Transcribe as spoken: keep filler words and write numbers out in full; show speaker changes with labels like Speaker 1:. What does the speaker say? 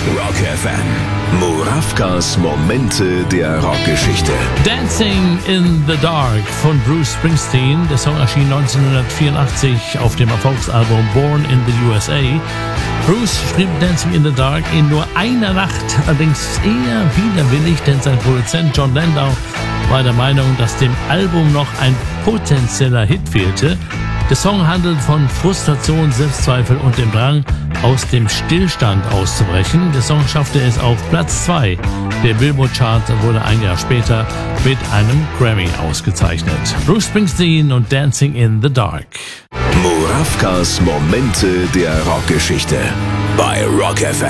Speaker 1: Rock F M. Murawkas Momente der Rockgeschichte.
Speaker 2: Dancing in the Dark von Bruce Springsteen. Der Song erschien neunzehnhundertvierundachtzig auf dem Erfolgsalbum Born in the U S A. Bruce schrieb Dancing in the Dark in nur einer Nacht, allerdings eher widerwillig, denn sein Produzent Jon Landau war der Meinung, dass dem Album noch ein potenzieller Hit fehlte. Der Song handelt von Frustration, Selbstzweifel und dem Drang, aus dem Stillstand auszubrechen. Der Song schaffte es auf Platz zwei. Der Billboard-Chart wurde ein Jahr später mit einem Grammy ausgezeichnet. Bruce Springsteen und Dancing in the Dark.
Speaker 1: Murawkas Momente der Rockgeschichte bei Rock F M.